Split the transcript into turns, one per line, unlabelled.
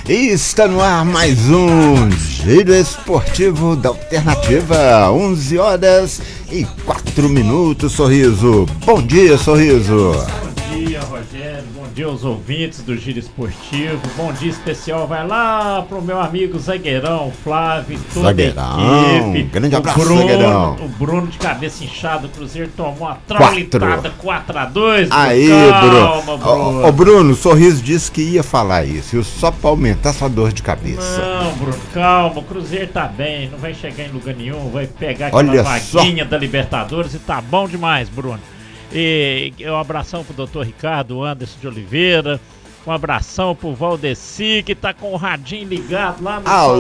E está no ar mais um Giro Esportivo da Alternativa, 11 horas e 4 minutos, Sorriso. Bom dia, Sorriso.
Bom dia, Rogério. Bom dia aos ouvintes do Giro Esportivo. Bom dia especial vai lá pro meu amigo Zagueirão, Flávio, toda a equipe.
Grande abraço, Zagueirão.
O Bruno de cabeça inchada, o Cruzeiro tomou uma traulitada 4-2.
Aí,
calma,
Bruno. Ô, Bruno, o Sorriso disse que ia falar isso, só pra aumentar sua dor de cabeça.
Não, Bruno, calma, o Cruzeiro tá bem, não vai chegar em lugar nenhum, vai pegar aquela vaguinha da Libertadores e tá bom demais, Bruno. E um abração pro Dr. Ricardo Anderson de Oliveira, um abração pro Valdeci, que tá com o radinho ligado lá no